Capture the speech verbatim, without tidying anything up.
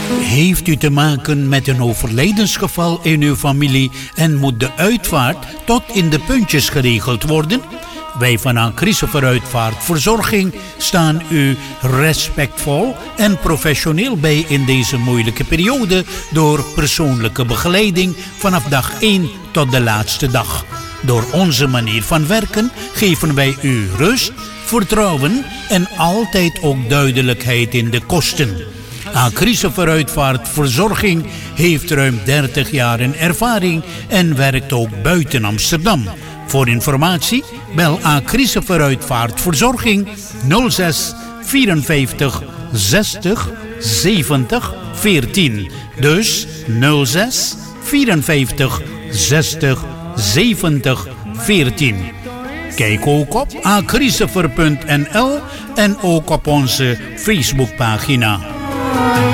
Heeft u te maken met een overlijdensgeval in uw familie en moet de uitvaart tot in de puntjes geregeld worden? Wij van Christopher Uitvaartverzorging staan u respectvol en professioneel bij in deze moeilijke periode door persoonlijke begeleiding vanaf dag één tot de laatste dag. Door onze manier van werken geven wij u rust, vertrouwen en altijd ook duidelijkheid in de kosten. Christopher Uitvaartverzorging heeft ruim dertig jaar in ervaring en werkt ook buiten Amsterdam. Voor informatie bel Christopher Uitvaartverzorging nul zes vierenvijftig zestig zeventig veertien. Dus nul zes vierenvijftig zestig zeventig veertien. Kijk ook op christopher punt n l en ook op onze Facebookpagina.